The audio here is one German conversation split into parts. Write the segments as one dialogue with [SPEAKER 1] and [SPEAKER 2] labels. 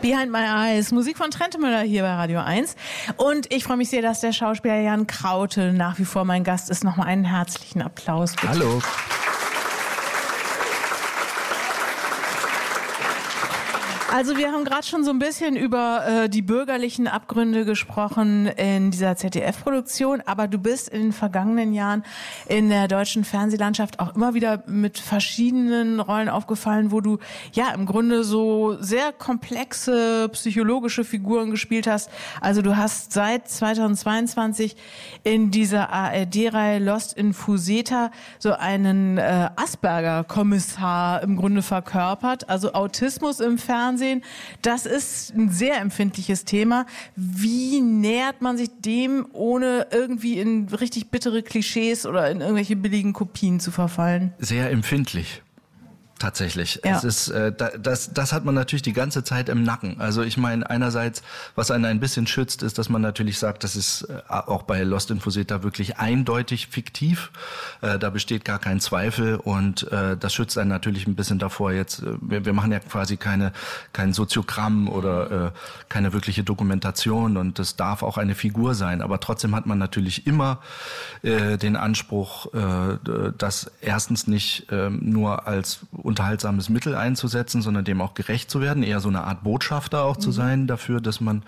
[SPEAKER 1] Behind My Eyes, Musik von Trentemüller hier bei Radio 1. Und ich freue mich sehr, dass der Schauspieler Jan Kraute nach wie vor mein Gast ist. Nochmal einen herzlichen Applaus, bitte.
[SPEAKER 2] Hallo.
[SPEAKER 1] Also wir haben gerade schon so ein bisschen über die bürgerlichen Abgründe gesprochen in dieser ZDF-Produktion, aber du bist in den vergangenen Jahren in der deutschen Fernsehlandschaft auch immer wieder mit verschiedenen Rollen aufgefallen, wo du ja im Grunde so sehr komplexe psychologische Figuren gespielt hast. Also du hast seit 2022 in dieser ARD-Reihe Lost in Fuseta so einen Asperger-Kommissar im Grunde verkörpert, also Autismus im Fernsehen. Das ist ein sehr empfindliches Thema. Wie nähert man sich dem, ohne irgendwie in richtig bittere Klischees oder in irgendwelche billigen Kopien zu verfallen?
[SPEAKER 2] Sehr empfindlich. Tatsächlich.
[SPEAKER 1] Ja.
[SPEAKER 2] Es ist, das hat man natürlich die ganze Zeit im Nacken. Also ich meine, einerseits, was einen ein bisschen schützt, ist, dass man natürlich sagt, das ist auch bei Lost in Fuseta wirklich eindeutig fiktiv. Da besteht gar kein Zweifel und das schützt einen natürlich ein bisschen davor. Jetzt, wir machen ja quasi kein Soziogramm oder keine wirkliche Dokumentation und das darf auch eine Figur sein. Aber trotzdem hat man natürlich immer den Anspruch, das erstens nicht nur als unterhaltsames Mittel einzusetzen, sondern dem auch gerecht zu werden, eher so eine Art Botschafter auch zu sein dafür, dass man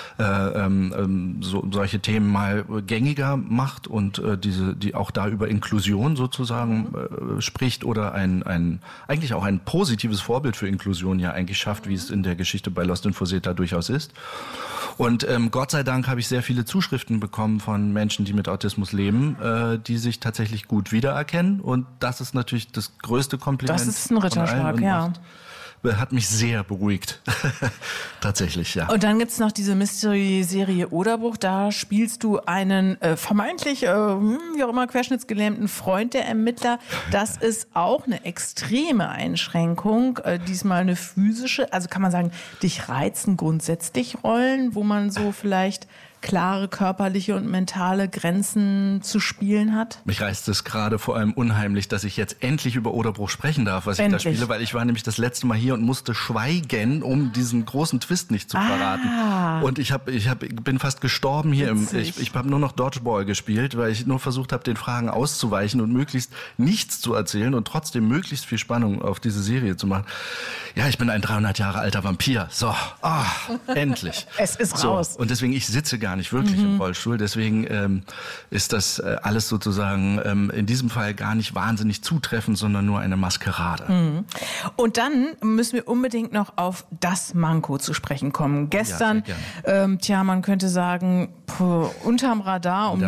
[SPEAKER 2] solche Themen mal gängiger macht und die auch da über Inklusion sozusagen spricht oder eigentlich auch ein positives Vorbild für Inklusion ja eigentlich schafft, wie es in der Geschichte bei Lost in Fuseta durchaus ist. Und Gott sei Dank habe ich sehr viele Zuschriften bekommen von Menschen, die mit Autismus leben, die sich tatsächlich gut wiedererkennen und das ist natürlich das größte Kompliment.
[SPEAKER 1] Das ist ein Ritterschlag, ja.
[SPEAKER 2] Hat mich sehr beruhigt. Tatsächlich, ja.
[SPEAKER 1] Und dann gibt's noch diese Mystery-Serie Oderbruch. Da spielst du einen vermeintlich, wie auch immer, querschnittsgelähmten Freund der Ermittler. Das ist auch eine extreme Einschränkung. Diesmal eine physische. Also kann man sagen, dich reizen grundsätzlich Rollen, wo man so vielleicht klare körperliche und mentale Grenzen zu spielen hat?
[SPEAKER 2] Mich reizt es gerade vor allem unheimlich, dass ich jetzt endlich über Oderbruch sprechen darf, was ich da spiele, weil ich war nämlich das letzte Mal hier und musste schweigen, um diesen großen Twist nicht zu verraten. Und ich bin fast gestorben hier. Ich habe nur noch Dodgeball gespielt, weil ich nur versucht habe, den Fragen auszuweichen und möglichst nichts zu erzählen und trotzdem möglichst viel Spannung auf diese Serie zu machen. Ja, ich bin ein 300 Jahre alter Vampir. So, endlich.
[SPEAKER 1] Es ist raus.
[SPEAKER 2] Und deswegen, ich sitze gar nicht wirklich im Rollstuhl. Deswegen ist das alles sozusagen in diesem Fall gar nicht wahnsinnig zutreffend, sondern nur eine Maskerade.
[SPEAKER 1] Und dann müssen wir unbedingt noch auf das Manko zu sprechen kommen. Gestern, man könnte sagen, unterm Radar um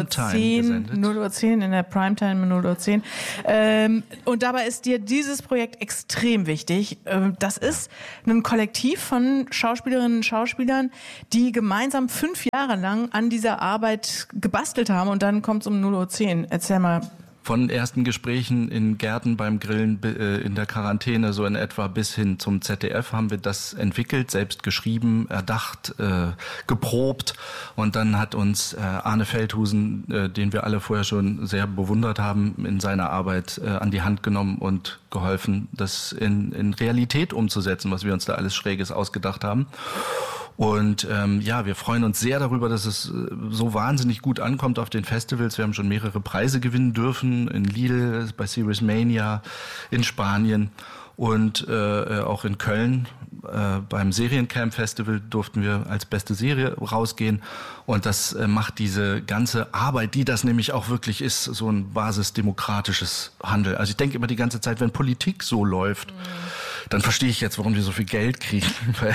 [SPEAKER 1] 0:10 in der Primetime 0:10. Und dabei ist dir dieses Projekt extrem wichtig. Das ist ein Kollektiv von Schauspielerinnen und Schauspielern, die gemeinsam 5 Jahre lang an dieser Arbeit gebastelt haben und dann kommt es um 0:10. Erzähl mal.
[SPEAKER 2] Von ersten Gesprächen in Gärten beim Grillen in der Quarantäne so in etwa bis hin zum ZDF haben wir das entwickelt, selbst geschrieben, erdacht, geprobt und dann hat uns Arne Feldhusen, den wir alle vorher schon sehr bewundert haben, in seiner Arbeit an die Hand genommen und geholfen, das in Realität umzusetzen, was wir uns da alles Schräges ausgedacht haben. Und wir freuen uns sehr darüber, dass es so wahnsinnig gut ankommt auf den Festivals. Wir haben schon mehrere Preise gewinnen dürfen, in Lille, bei Series Mania, in Spanien und auch in Köln. Beim Seriencamp Festival durften wir als beste Serie rausgehen. Und das macht diese ganze Arbeit, die das nämlich auch wirklich ist, so ein basisdemokratisches Handeln. Also ich denke immer die ganze Zeit, wenn Politik so läuft, dann verstehe ich jetzt, warum wir so viel Geld kriegen, weil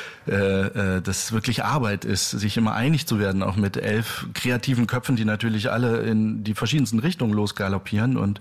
[SPEAKER 2] das wirklich Arbeit ist, sich immer einig zu werden, auch mit 11 kreativen Köpfen, die natürlich alle in die verschiedensten Richtungen losgaloppieren und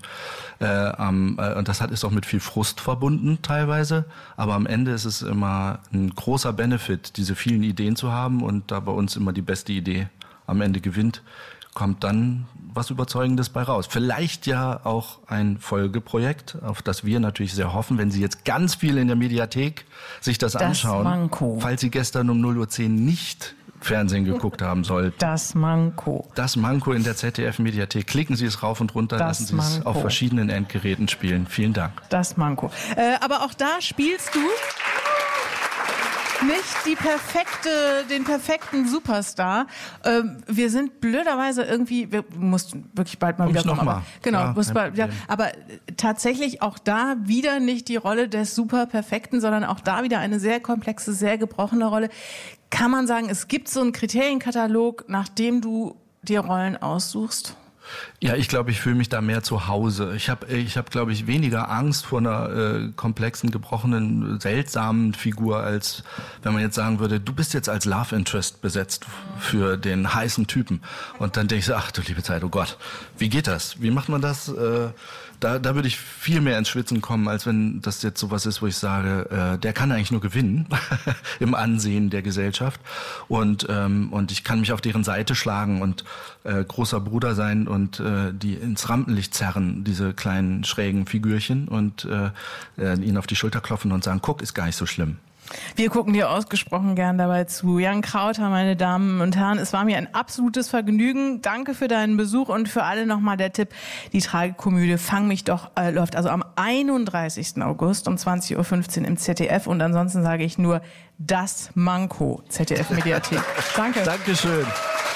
[SPEAKER 2] das ist auch mit viel Frust verbunden teilweise, aber am Ende ist es immer ein großer Benefit, diese vielen Ideen zu haben und da bei uns immer die beste Idee am Ende gewinnt, kommt dann was Überzeugendes bei raus. Vielleicht ja auch ein Folgeprojekt, auf das wir natürlich sehr hoffen, wenn Sie jetzt ganz viel in der Mediathek sich das anschauen.
[SPEAKER 1] Manko.
[SPEAKER 2] Falls Sie gestern um 0:10 Uhr nicht Fernsehen geguckt haben sollten.
[SPEAKER 1] Das Manko.
[SPEAKER 2] Das Manko in der ZDF-Mediathek. Klicken Sie es rauf und runter, lassen Sie es auf verschiedenen Endgeräten spielen. Vielen Dank.
[SPEAKER 1] Das Manko. Aber auch da spielst du nicht den perfekten Superstar. Wir sind blöderweise irgendwie, wir mussten wirklich bald mal wieder kommen. Genau, aber tatsächlich auch da wieder nicht die Rolle des Superperfekten, sondern auch da wieder eine sehr komplexe, sehr gebrochene Rolle. Kann man sagen, es gibt so einen Kriterienkatalog, nach dem du dir Rollen aussuchst?
[SPEAKER 2] Ja, ich glaube, ich fühle mich da mehr zu Hause. Ich hab, glaube ich, weniger Angst vor einer komplexen, gebrochenen, seltsamen Figur, als wenn man jetzt sagen würde, du bist jetzt als Love Interest besetzt für den heißen Typen. Und dann denke ich so, ach du liebe Zeit, oh Gott, wie geht das? Wie macht man das? Da würde ich viel mehr ins Schwitzen kommen, als wenn das jetzt sowas ist, wo ich sage, der kann eigentlich nur gewinnen im Ansehen der Gesellschaft. Und ich kann mich auf deren Seite schlagen und großer Bruder sein und die ins Rampenlicht zerren, diese kleinen schrägen Figürchen, und ihnen auf die Schulter klopfen und sagen, guck, ist gar nicht so schlimm.
[SPEAKER 1] Wir gucken dir ausgesprochen gern dabei zu. Jan Krauter, meine Damen und Herren, es war mir ein absolutes Vergnügen. Danke für deinen Besuch und für alle nochmal der Tipp, die Tragikomödie Fang mich doch läuft also am 31. August um 20.15 Uhr im ZDF, und ansonsten sage ich nur das Manko, ZDF Mediathek. Danke.
[SPEAKER 2] Dankeschön.